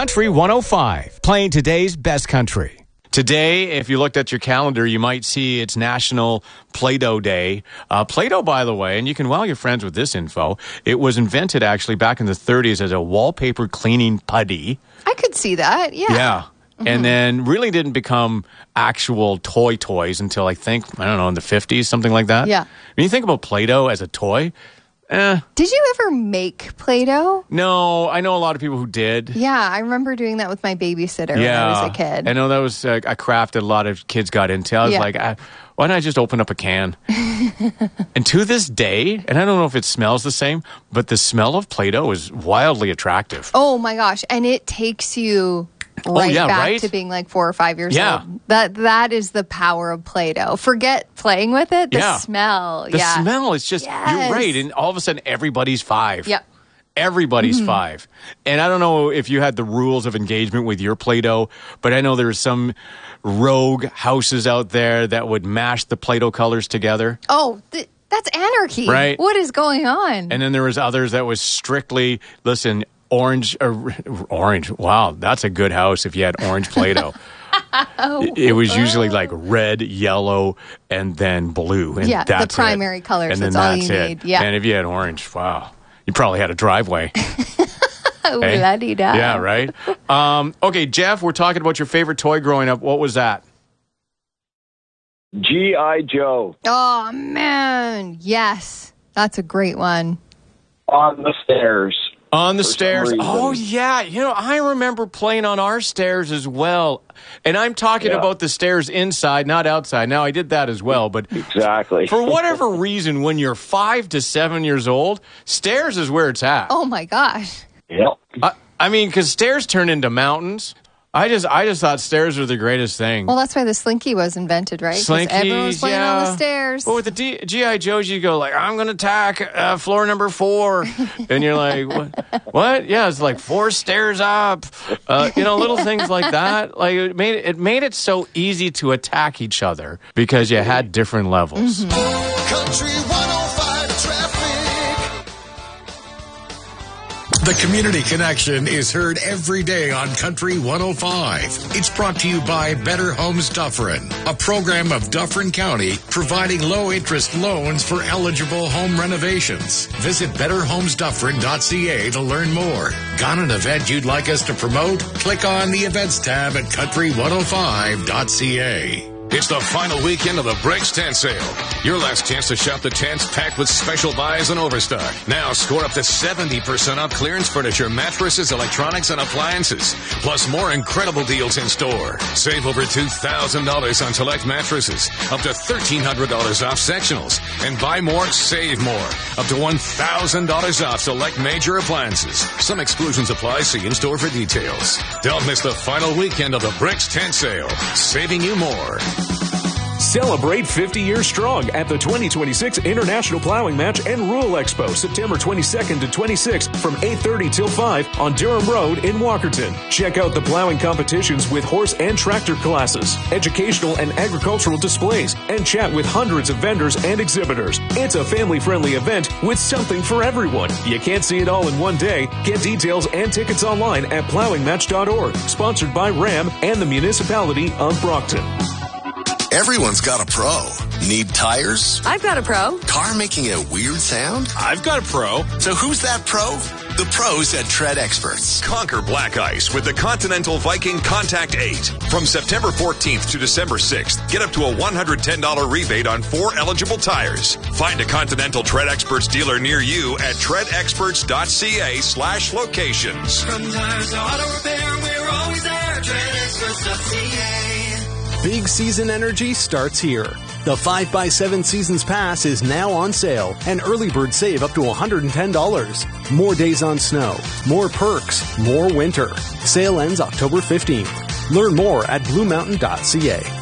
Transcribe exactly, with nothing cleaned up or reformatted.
Country one oh five, playing today's best country. Today, if you looked at your calendar, you might see it's National Play-Doh Day. Uh, Play-Doh, by the way, and you can wow your friends with this info, it was invented actually back in the thirties as a wallpaper cleaning putty. I could see that, yeah. Yeah. Mm-hmm. And then really didn't become actual toy toys until I think, I don't know, in the fifties, something like that. Yeah. When you think about Play-Doh as a toy, eh. Did you ever make Play-Doh? No, I know a lot of people who did. Yeah, I remember doing that with my babysitter Yeah. when I was a kid. I know that was uh, a craft that a lot of kids got into. I was Yeah. like, ah, why don't I just open up a can? And to this day, and I don't know if it smells the same, but the smell of Play-Doh is wildly attractive. Oh my gosh, and it takes you right yeah, back right? to being like four or five years Yeah. old. That That is the power of Play-Doh. Forget playing with it, the Yeah. smell. The yeah. smell is just, Yes. you're right. And all of a sudden, everybody's five. Yep. Everybody's Mm-hmm. five. And I don't know if you had the rules of engagement with your Play-Doh, but I know there's some rogue houses out there that would mash the Play-Doh colors together. Oh, th- that's anarchy. Right. What is going on? And then there was others that was strictly, listen, orange, uh, orange. Wow, that's a good house if you had orange Play-Doh. oh. It, it was usually like red, yellow, and then blue. And Yeah, the that's primary it. colors, And then that's all that's you it. need, yeah. And if you had orange, wow, you probably had a driveway. Oh, Hey? la-di-da. Yeah, right? Um, okay, Jeff, we're talking about your favorite toy growing up. What was that? G I. Joe. Oh, man. Yes. That's a great one. On the stairs. On the For some stairs. reason. Oh, yeah. You know, I remember playing on our stairs as well. And I'm talking Yeah. about the stairs inside, not outside. Now, I did that as well, but Exactly. for whatever reason, when you're five to seven years old, stairs is where it's at. Oh, my gosh. Yep. I, I mean, because stairs turn into mountains. I just I just thought stairs were the greatest thing. Well, that's why the Slinky was invented, right? 'Cause Slinkies, everyone was playing yeah. on the stairs. But with the D- G I. Joes, you go like, I'm going to attack uh, floor number four. And you're like, what? What? Yeah, it's like four stairs up. Uh, you know, little things like that. Like it made, it made it so easy to attack each other because you had different levels. Mm-hmm. Country one oh five traffic. The Community Connection is heard every day on Country one oh five. It's brought to you by Better Homes Dufferin, a program of Dufferin County providing low-interest loans for eligible home renovations. Visit better homes dufferin dot c a to learn more. Got an event you'd like us to promote? Click on the Events tab at country one oh five dot c a. It's the final weekend of the Bricks Tent Sale. Your last chance to shop the tents packed with special buys and overstock. Now score up to seventy percent off clearance furniture, mattresses, electronics, and appliances. Plus more incredible deals in store. Save over two thousand dollars on select mattresses. Up to thirteen hundred dollars off sectionals. And buy more, save more. Up to one thousand dollars off select major appliances. Some exclusions apply. See in store for details. Don't miss the final weekend of the Bricks Tent Sale. Saving you more. Celebrate fifty years strong at the twenty twenty-six International Plowing Match and Rural Expo, September twenty-second to twenty-sixth from eight thirty till five on Durham Road in Walkerton. Check out the plowing competitions with horse and tractor classes, educational and agricultural displays, and chat with hundreds of vendors and exhibitors. It's a family-friendly event with something for everyone. You can't see it all in one day. Get details and tickets online at plowing match dot org. Sponsored by RAM and the Municipality of Brockton. Everyone's got a pro. Need tires? I've got a pro. Car making a weird sound? I've got a pro. So who's that pro? The pros at Tread Experts. Conquer black ice with the Continental Viking Contact eight. From September fourteenth to December sixth, get up to a one hundred ten dollars rebate on four eligible tires. Find a Continental Tread Experts dealer near you at tread experts dot c a slash locations. From tires to auto repair, we're always there. tread experts dot c a. Big season energy starts here. The five by seven Seasons Pass is now on sale, and early bird save up to one hundred ten dollars. More days on snow, more perks, more winter. Sale ends October fifteenth. Learn more at blue mountain dot c a.